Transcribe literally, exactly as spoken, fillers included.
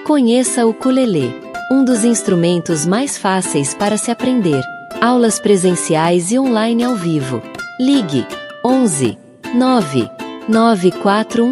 Conheça o ukulele, um dos instrumentos mais fáceis para se aprender. Aulas presenciais e online ao vivo. Ligue onze nove nove quatro um